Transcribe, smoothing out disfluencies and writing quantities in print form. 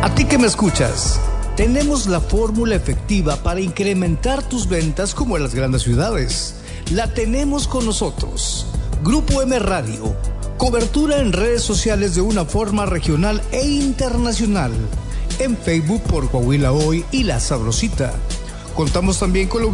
A ti que me escuchas, tenemos la fórmula efectiva para incrementar tus ventas como en las grandes ciudades. La tenemos con nosotros. Grupo M Radio. Cobertura en redes sociales de una forma regional e internacional. En Facebook por Coahuila Hoy y La Sabrosita. Contamos también con la